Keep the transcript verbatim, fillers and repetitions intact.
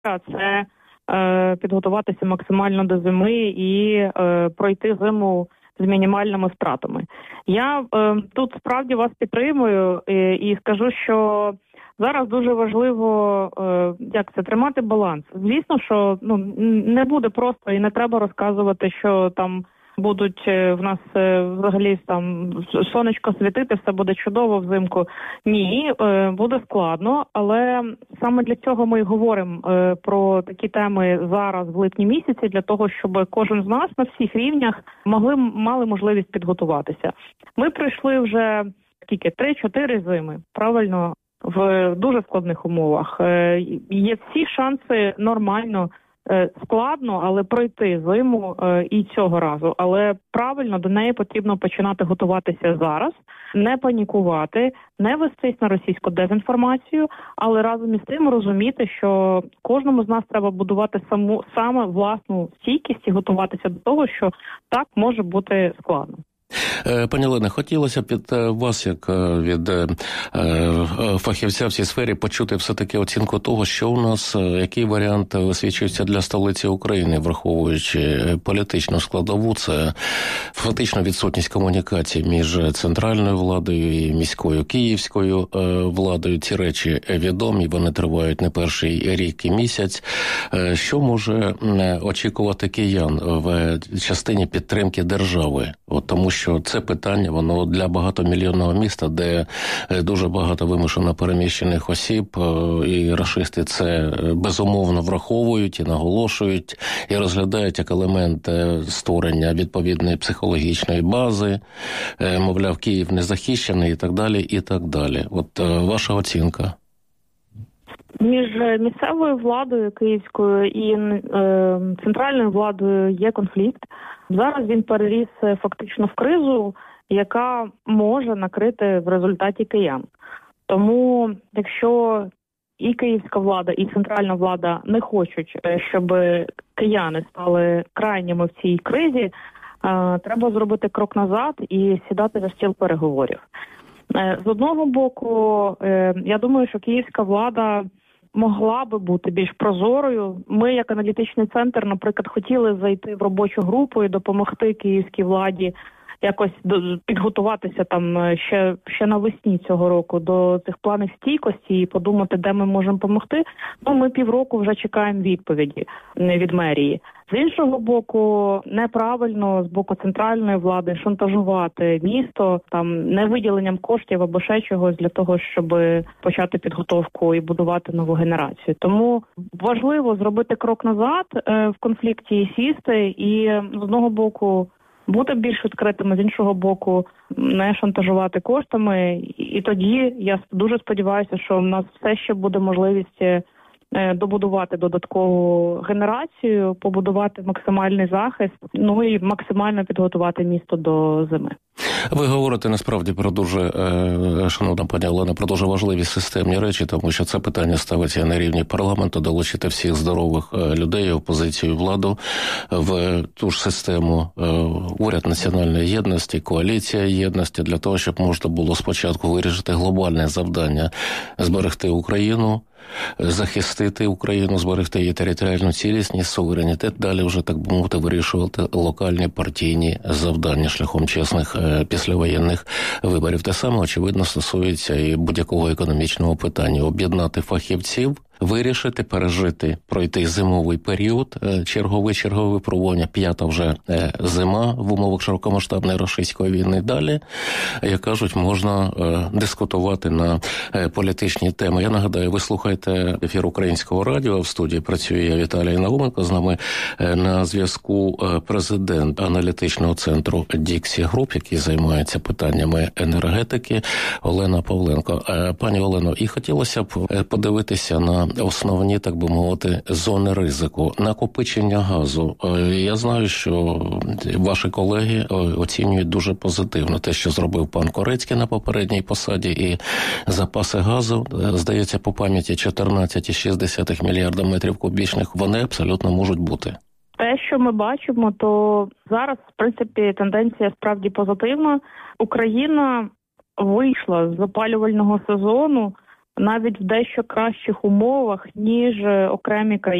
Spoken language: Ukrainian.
це е, підготуватися максимально до зими і е, пройти зиму з мінімальними втратами. Я е, тут справді вас підтримую і, і скажу, що зараз дуже важливо, е, як це, тримати баланс. Звісно, що ну не буде просто і не треба розказувати, що там будуть в нас взагалі там сонечко світити, все буде чудово взимку. Ні, буде складно, але саме для цього ми й говоримо про такі теми зараз в липні місяці, для того, щоб кожен з нас на всіх рівнях могли мали можливість підготуватися. Ми пройшли вже скільки три-чотири зими, правильно, в дуже складних умовах. Є всі шанси нормально. Складно, але пройти зиму е, і цього разу. Але правильно до неї потрібно починати готуватися зараз, не панікувати, не вестись на російську дезінформацію, але разом із тим розуміти, що кожному з нас треба будувати саму саме власну стійкість і готуватися до того, що так може бути складно. Пані Олено, хотілося б від вас, як від фахівця в цій сфері, почути все-таки оцінку того, що у нас, який варіант висвічується для столиці України, враховуючи політичну складову, це фактично відсутність комунікації між центральною владою і міською київською владою. Ці речі відомі, вони тривають не перший рік і місяць. Що може очікувати киян в частині підтримки держави? От тому що це питання, воно для багатомільйонного міста, де дуже багато вимушено переміщених осіб, і рашисти це безумовно враховують і наголошують, і розглядають як елемент створення відповідної психологічної бази, мовляв, Київ не захищений і так далі, і так далі. От ваша оцінка? Між місцевою владою київською і е, центральною владою є конфлікт. Зараз він переріс фактично в кризу, яка може накрити в результаті киян. Тому, якщо і київська влада, і центральна влада не хочуть, щоб кияни стали крайніми в цій кризі, е, треба зробити крок назад і сідати за стіл переговорів. Е, з одного боку, е, я думаю, що київська влада могла би бути більш прозорою. Ми, як аналітичний центр, наприклад, хотіли зайти в робочу групу і допомогти київській владі якось підготуватися там ще, ще навесні цього року до цих планів стійкості і подумати, де ми можемо допомогти. Ну, ми півроку вже чекаємо відповіді від мерії. З іншого боку, неправильно з боку центральної влади шантажувати місто там невиділенням коштів або ще чогось для того, щоб почати підготовку і будувати нову генерацію. Тому важливо зробити крок назад е, в конфлікті і сісти, і з одного боку бути більш відкритими, з іншого боку не шантажувати коштами. І тоді я дуже сподіваюся, що в нас все ще буде можливість добудувати додаткову генерацію, побудувати максимальний захист, ну і максимально підготувати місто до зими. Ви говорите насправді про дуже, шановна пані Олена, про дуже важливі системні речі, тому що це питання ставиться на рівні парламенту, долучити всіх здорових людей, опозицію, владу в ту ж систему уряд національної єдності, коаліція єдності, для того, щоб можна було спочатку вирішити глобальне завдання зберегти Україну, захистити Україну, зберегти її територіальну цілісність, суверенітет, далі вже, так би мовити, вирішувати локальні партійні завдання шляхом чесних е, післявоєнних виборів. Те саме, очевидно, стосується і будь-якого економічного питання. Об'єднати фахівців, вирішити, пережити, пройти зимовий період, черговий, чергове випробування, п'ята вже зима в умовах широкомасштабної російської війни. Далі, як кажуть, можна дискутувати на політичні теми. Я нагадаю, ви слухаєте ефір Українського радіо, в студії працює я, Віталій Науменко, з нами на зв'язку президент аналітичного центру Діксі Груп, який займається питаннями енергетики, Олена Павленко. Пані Олено, і хотілося б подивитися на основні, так би мовити, зони ризику. Накопичення газу. Я знаю, що ваші колеги оцінюють дуже позитивно те, що зробив пан Корецький на попередній посаді, і запаси газу, здається, по пам'яті чотирнадцять цілих шість десятих мільярда метрів кубічних, вони абсолютно можуть бути. Те, що ми бачимо, то зараз, в принципі, тенденція справді позитивна. Україна вийшла з опалювального сезону навіть в дещо кращих умовах, ніж окремі країни.